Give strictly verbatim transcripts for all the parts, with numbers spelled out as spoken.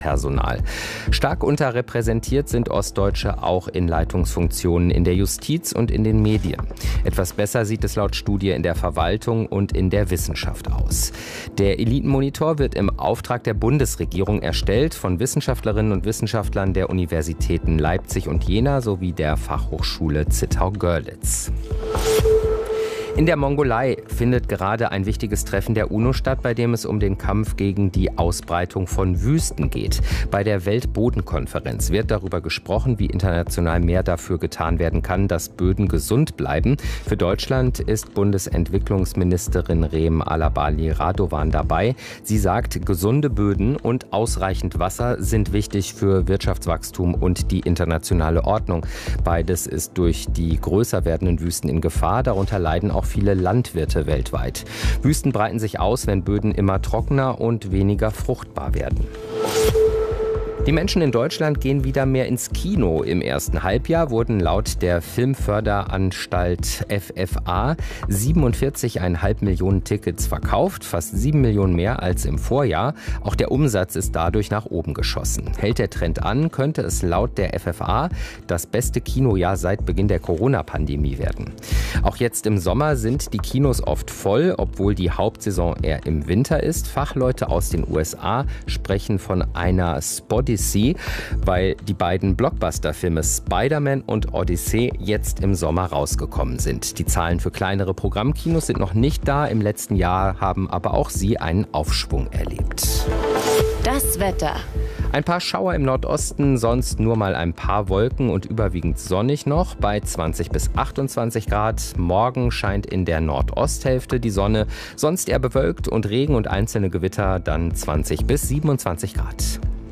Personal. Stark unterrepräsentiert sind Ostdeutsche auch in Leitungsfunktionen in der Justiz und in den Medien. Etwas besser sieht es laut Studie in der Verwaltung und in der Wissenschaft aus. Der Elitenmonitor wird im Auftrag der Bundesregierung erstellt von Wissenschaftlerinnen und Wissenschaftlern der Universitäten Leipzig und Jena sowie der Fachhochschule Zittau-Görlitz. In der Mongolei findet gerade ein wichtiges Treffen der UNO statt, bei dem es um den Kampf gegen die Ausbreitung von Wüsten geht. Bei der Weltbodenkonferenz wird darüber gesprochen, wie international mehr dafür getan werden kann, dass Böden gesund bleiben. Für Deutschland ist Bundesentwicklungsministerin Reem Alabali Radovan dabei. Sie sagt, gesunde Böden und ausreichend Wasser sind wichtig für Wirtschaftswachstum und die internationale Ordnung. Beides ist durch die größer werdenden Wüsten in Gefahr. Darunter leiden auch viele Landwirte weltweit. Wüsten breiten sich aus, wenn Böden immer trockener und weniger fruchtbar werden. Die Menschen in Deutschland gehen wieder mehr ins Kino. Im ersten Halbjahr wurden laut der Filmförderanstalt F F A siebenundvierzig Komma fünf Millionen Tickets verkauft, fast sieben Millionen mehr als im Vorjahr. Auch der Umsatz ist dadurch nach oben geschossen. Hält der Trend an, könnte es laut der F F A das beste Kinojahr seit Beginn der Corona-Pandemie werden. Auch jetzt im Sommer sind die Kinos oft voll, obwohl die Hauptsaison eher im Winter ist. Fachleute aus den U S A sprechen von einer Spotty, weil die beiden Blockbuster-Filme Spider-Man und Odyssey jetzt im Sommer rausgekommen sind. Die Zahlen für kleinere Programmkinos sind noch nicht da. Im letzten Jahr haben aber auch sie einen Aufschwung erlebt. Das Wetter. Ein paar Schauer im Nordosten, sonst nur mal ein paar Wolken und überwiegend sonnig noch bei zwanzig bis achtundzwanzig Grad. Morgen scheint in der Nordosthälfte die Sonne, sonst eher bewölkt und Regen und einzelne Gewitter, dann zwanzig bis siebenundzwanzig Grad.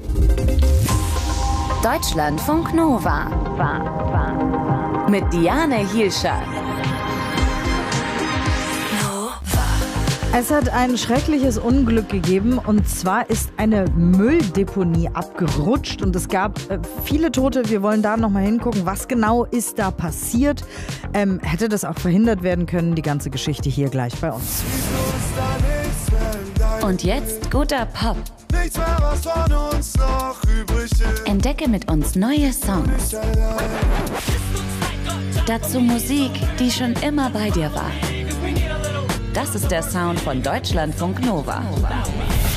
Deutschlandfunk Nova mit Diane Hielscher. Es hat ein schreckliches Unglück gegeben, und zwar ist eine Mülldeponie abgerutscht und es gab äh, viele Tote. Wir wollen da nochmal hingucken, was genau ist da passiert. Ähm, hätte das auch verhindert werden können? Die ganze Geschichte hier gleich bei uns. Und jetzt guter Pop. Nichts mehr, was von uns noch übrig ist. Entdecke mit uns neue Songs. Dazu Musik, die schon immer bei dir war. Das ist der Sound von Deutschlandfunk Nova.